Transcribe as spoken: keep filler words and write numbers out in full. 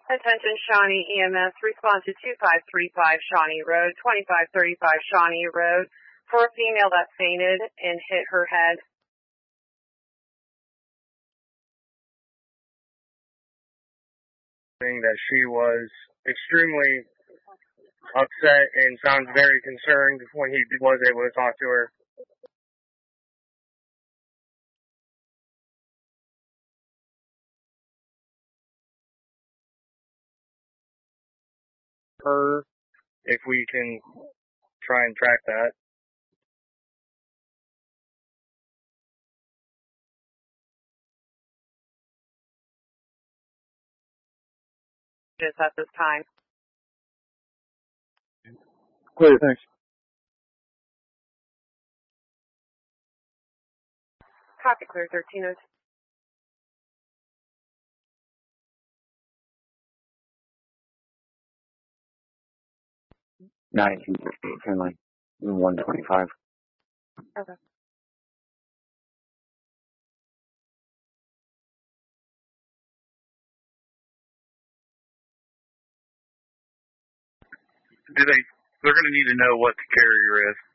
Attention Shawnee E M S, respond to two five three five Shawnee Road, twenty-five thirty-five Shawnee Road, for a female that fainted and hit her head. That she was extremely upset and sounds very concerned when he was able to talk to her. Her, if we can try and track that. Just at this time. Clear, thanks. Copy, clear, thirteen oh two. nineteen fifty, turn lane one twenty-five. Okay. Do they, they're going to need to know what the carrier is.